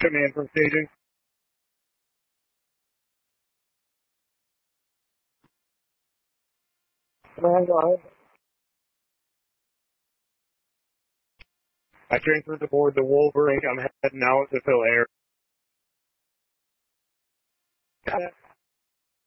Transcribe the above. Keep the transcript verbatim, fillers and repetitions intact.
Command from staging. Command, go ahead. I transferred to board the Wolverine. I'm heading out to fill air. Got it.